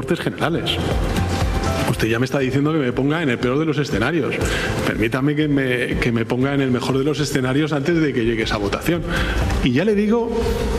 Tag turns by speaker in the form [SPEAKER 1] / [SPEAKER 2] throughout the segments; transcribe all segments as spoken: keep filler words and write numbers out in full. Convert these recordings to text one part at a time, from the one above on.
[SPEAKER 1] generales. Usted ya me está diciendo que me ponga en el peor de los escenarios. Permítame que me, que me ponga en el mejor de los escenarios antes de que llegue esa votación. Y ya le digo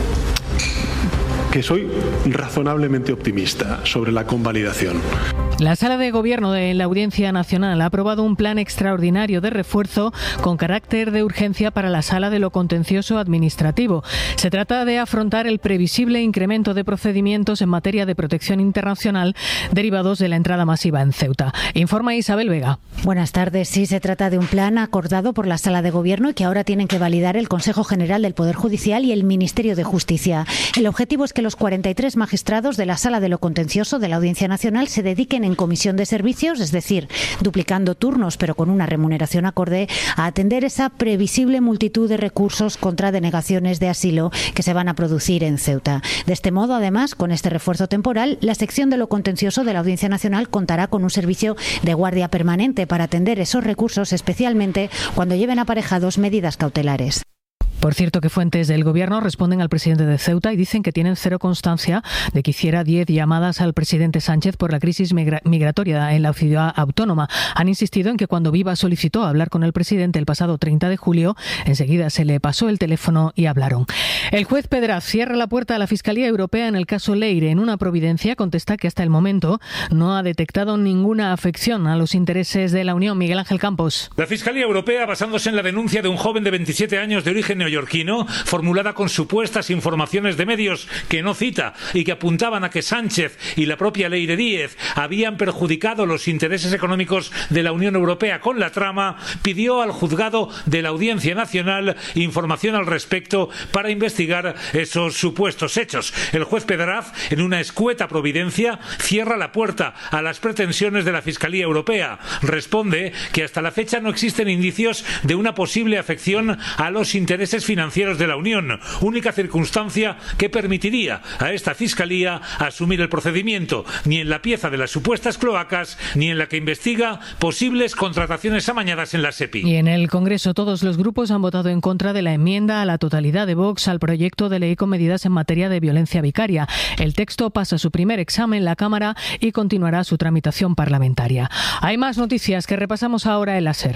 [SPEAKER 1] que soy razonablemente optimista sobre la convalidación.
[SPEAKER 2] La Sala de Gobierno de la Audiencia Nacional ha aprobado un plan extraordinario de refuerzo con carácter de urgencia para la Sala de lo Contencioso Administrativo. Se trata de afrontar el previsible incremento de procedimientos en materia de protección internacional derivados de la entrada masiva en Ceuta. Informa Isabel Vega.
[SPEAKER 3] Buenas tardes. Sí, se trata de un plan acordado por la Sala de Gobierno y que ahora tienen que validar el Consejo General del Poder Judicial y el Ministerio de Justicia. El objetivo es que los cuarenta y tres magistrados de la Sala de lo Contencioso de la Audiencia Nacional se dediquen en comisión de servicios, es decir, duplicando turnos pero con una remuneración acorde, a atender esa previsible multitud de recursos contra denegaciones de asilo que se van a producir en Ceuta. De este modo, además, con este refuerzo temporal, la sección de lo contencioso de la Audiencia Nacional contará con un servicio de guardia permanente para atender esos recursos, especialmente cuando lleven aparejados medidas cautelares.
[SPEAKER 2] Por cierto, que fuentes del Gobierno responden al presidente de Ceuta y dicen que tienen cero constancia de que hiciera diez llamadas al presidente Sánchez por la crisis migra- migratoria en la ciudad autónoma. Han insistido en que cuando Viva solicitó hablar con el presidente el pasado treinta de julio, enseguida se le pasó el teléfono y hablaron. El juez Pedraz cierra la puerta a la Fiscalía Europea en el caso Leire. En una providencia contesta que hasta el momento no ha detectado ninguna afección a los intereses de la Unión. Miguel Ángel Campos.
[SPEAKER 4] La Fiscalía Europea, basándose en la denuncia de un joven de veintisiete años de origen neoyorquino, formulada con supuestas informaciones de medios que no cita y que apuntaban a que Sánchez y la propia Leire Díez habían perjudicado los intereses económicos de la Unión Europea con la trama, pidió al juzgado de la Audiencia Nacional información al respecto para investigar esos supuestos hechos. El juez Pedraz, en una escueta providencia, cierra la puerta a las pretensiones de la Fiscalía Europea. Responde que hasta la fecha no existen indicios de una posible afección a los intereses financieros de la Unión, única circunstancia que permitiría a esta Fiscalía asumir el procedimiento, ni en la pieza de las supuestas cloacas, ni en la que investiga posibles contrataciones amañadas en la SEPI.
[SPEAKER 2] Y en el Congreso todos los grupos han votado en contra de la enmienda a la totalidad de Vox al proyecto de ley con medidas en materia de violencia vicaria. El texto pasa su primer examen en la Cámara y continuará su tramitación parlamentaria. Hay más noticias que repasamos ahora en la SER.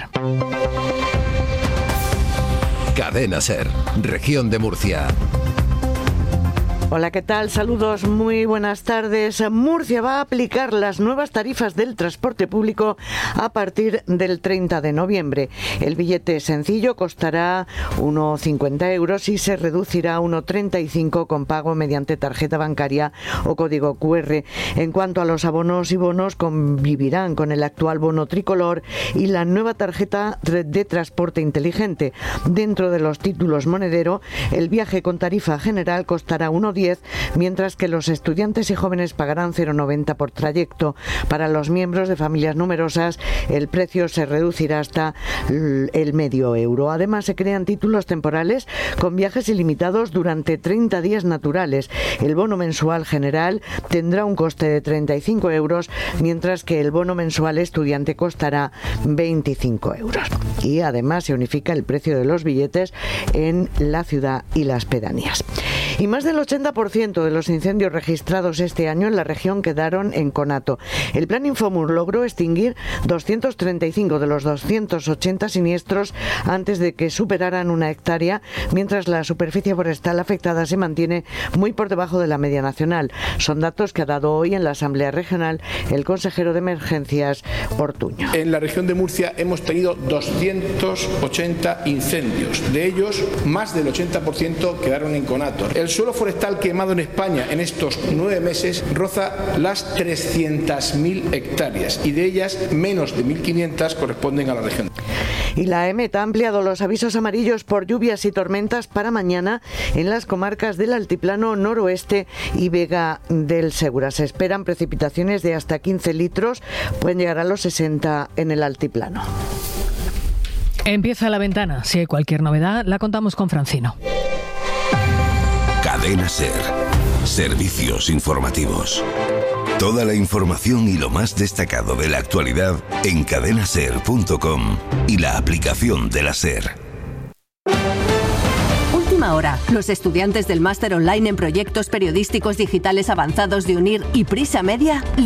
[SPEAKER 5] Cadena SER, Región de Murcia.
[SPEAKER 6] Hola, ¿qué tal? Saludos, muy buenas tardes. Murcia va a aplicar las nuevas tarifas del transporte público a partir del treinta de noviembre. El billete sencillo costará uno cincuenta euros y se reducirá a uno treinta y cinco con pago mediante tarjeta bancaria o código cu erre. En cuanto a los abonos y bonos, convivirán con el actual bono tricolor y la nueva tarjeta de transporte inteligente. Dentro de los títulos monedero, el viaje con tarifa general costará uno diez, mientras que los estudiantes y jóvenes pagarán cero noventa por trayecto. Para los miembros de familias numerosas, el precio se reducirá hasta el medio euro. Además, se crean títulos temporales con viajes ilimitados durante treinta días naturales. El bono mensual general tendrá un coste de treinta y cinco euros, mientras que el bono mensual estudiante costará veinticinco euros. Y además se unifica el precio de los billetes en la ciudad y las pedanías. Y más del ochenta por ciento de los incendios registrados este año en la región quedaron en conato. El Plan Infomur logró extinguir doscientos treinta y cinco de los doscientos ochenta siniestros antes de que superaran una hectárea, mientras la superficie forestal afectada se mantiene muy por debajo de la media nacional. Son datos que ha dado hoy en la Asamblea Regional el consejero de Emergencias, Ortuño.
[SPEAKER 7] En la región de Murcia hemos tenido doscientos ochenta incendios. De ellos, más del ochenta por ciento quedaron en conato. El suelo forestal quemado en España en estos nueve meses roza las trescientas mil hectáreas y de ellas menos de mil quinientas corresponden a la región.
[SPEAKER 6] Y la EMET ha ampliado los avisos amarillos por lluvias y tormentas para mañana en las comarcas del Altiplano Noroeste y Vega del Segura. Se esperan precipitaciones de hasta quince litros, pueden llegar a los sesenta en el Altiplano.
[SPEAKER 2] Empieza La Ventana. Si hay cualquier novedad, la contamos con Francino.
[SPEAKER 5] Cadena SER. Servicios informativos. Toda la información y lo más destacado de la actualidad en cadena ser punto com y la aplicación de la SER.
[SPEAKER 8] Última hora. Los estudiantes del máster online en proyectos periodísticos digitales avanzados de UNIR y Prisa Media